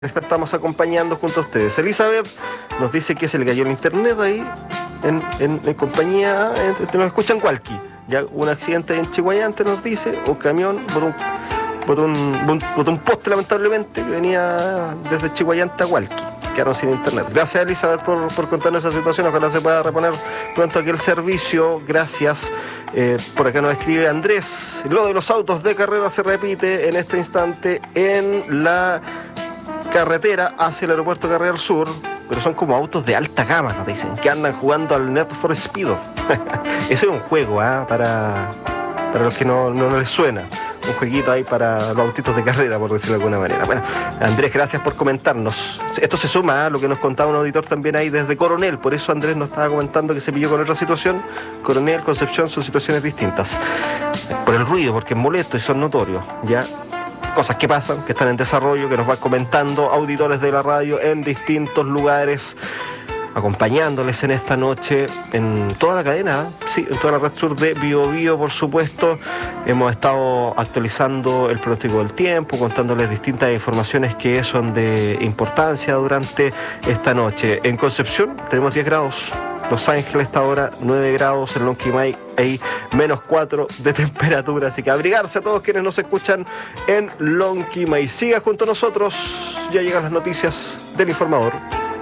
Estamos acompañando junto a ustedes. Elizabeth nos dice que se le cayó el internet ahí en compañía, nos escuchan Hualqui. Ya un accidente en Chiguayante, nos dice, un camión por un poste, lamentablemente, que venía desde Chiguayante a Hualqui. Quedaron sin internet. Gracias, Elizabeth, por contarnos esa situación. Ojalá se pueda reponer pronto aquí el servicio. Gracias. Por acá nos escribe Andrés. Lo de los autos de carrera se repite en este instante en la carretera hacia el aeropuerto de Carrera del Sur, pero son como autos de alta gama, nos dicen, que andan jugando al Need for Speed. Ese es un juego, para los que no les suena. Un jueguito ahí para los autitos de carrera, por decirlo de alguna manera. Bueno, Andrés, gracias por comentarnos. Esto se suma a lo que nos contaba un auditor también ahí desde Coronel. Por eso Andrés nos estaba comentando que se pilló con otra situación. Coronel, Concepción son situaciones distintas. Por el ruido, porque es molesto y son notorios, ¿ya? Cosas que pasan, que están en desarrollo, que nos van comentando auditores de la radio en distintos lugares, acompañándoles en esta noche en toda la cadena, sí, en toda la red sur de Biobío, por supuesto. Hemos estado actualizando el pronóstico del tiempo, contándoles distintas informaciones que son de importancia durante esta noche. En Concepción tenemos 10 grados. Los Ángeles hasta ahora 9 grados, en Lonquimay hay -4 de temperatura, así que abrigarse a todos quienes nos escuchan en Lonquimay. Siga junto a nosotros, ya llegan las noticias del informador.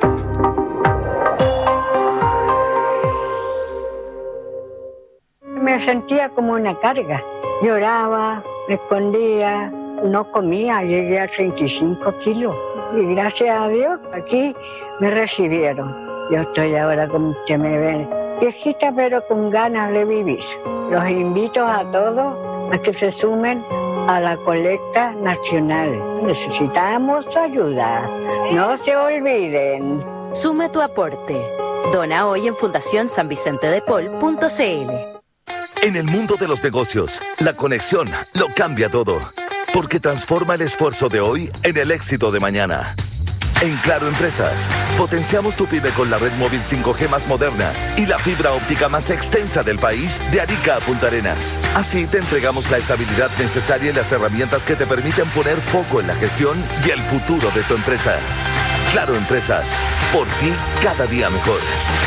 Me sentía como una carga, lloraba, me escondía, no comía, llegué a 35 kilos y gracias a Dios aquí me recibieron. Yo estoy ahora, como usted me ve, viejita pero con ganas de vivir. Los invito a todos a que se sumen a la colecta nacional. Necesitamos su ayuda. No se olviden. Suma tu aporte. Dona hoy en fundacionsanvicentedepol.cl. En el mundo de los negocios, la conexión lo cambia todo, porque transforma el esfuerzo de hoy en el éxito de mañana. En Claro Empresas, potenciamos tu pyme con la red móvil 5G más moderna y la fibra óptica más extensa del país, de Arica a Punta Arenas. Así te entregamos la estabilidad necesaria y las herramientas que te permiten poner foco en la gestión y el futuro de tu empresa. Claro Empresas, por ti cada día mejor.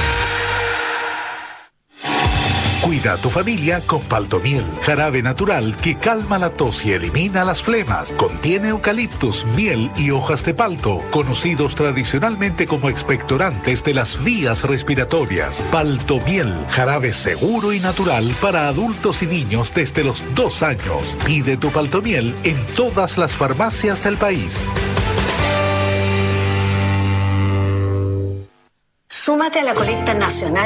Cuida a tu familia con Paltomiel, jarabe natural que calma la tos y elimina las flemas. Contiene eucaliptus, miel y hojas de palto, conocidos tradicionalmente como expectorantes de las vías respiratorias. Paltomiel, jarabe seguro y natural para adultos y niños desde los 2 años. Pide tu Paltomiel en todas las farmacias del país. Súmate a la colecta nacional